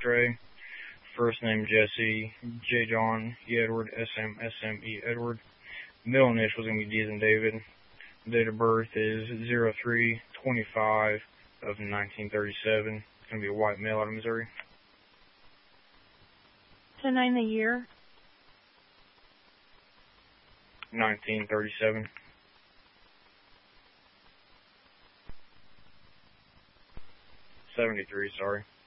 birthday. First name Jesse, J. John, E. Edward, SM, SM, E. Edward. Middle initial is going to be D as in David. Date of birth is 03/25 of 1937. It's going to be a white male out of Missouri. 10-9 the year. 1937. 73, sorry.